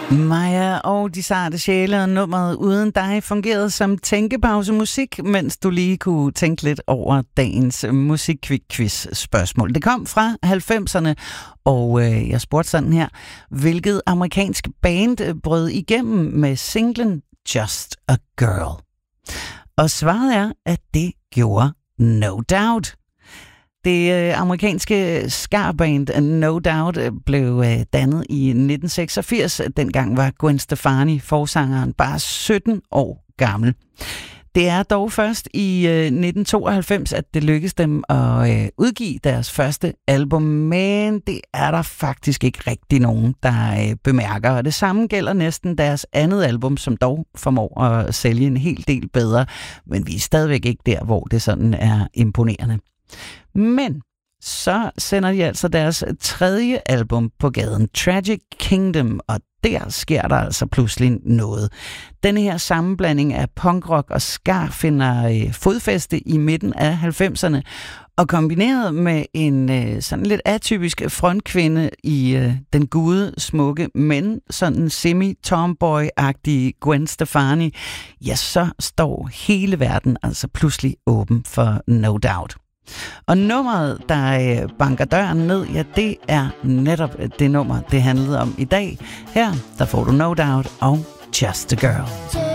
Maja og de sarte sjæle og nummeret Uden dig fungerede som tænkepausemusik, mens du lige kunne tænke lidt over dagens musikquiz-spørgsmål. Det kom fra 90'erne, og jeg spurgte sådan her: hvilket amerikansk band brød igennem med singlen Just a Girl? Og svaret er, at det gjorde No Doubt. Det amerikanske skarband No Doubt blev dannet i 1986. Dengang var Gwen Stefani, forsangeren, bare 17 år gammel. Det er dog først i 1992, at det lykkedes dem at udgive deres første album, men det er der faktisk ikke rigtig nogen, der bemærker. Og det samme gælder næsten deres andet album, som dog formår at sælge en hel del bedre, men vi er stadigvæk ikke der, hvor det sådan er imponerende. Men så sender de altså deres tredje album på gaden, Tragic Kingdom, og der sker der altså pludselig noget. Denne her sammenblanding af punkrock og ska finder fodfæste i midten af 90'erne, og kombineret med en sådan lidt atypisk frontkvinde i den smukke, men sådan semi-tomboy-agtige Gwen Stefani, ja, så står hele verden altså pludselig åben for No Doubt. Og nummeret, der banker døren ned, ja, det er netop det nummer, det handlede om i dag. Her, der får du No Doubt og Just a Girl.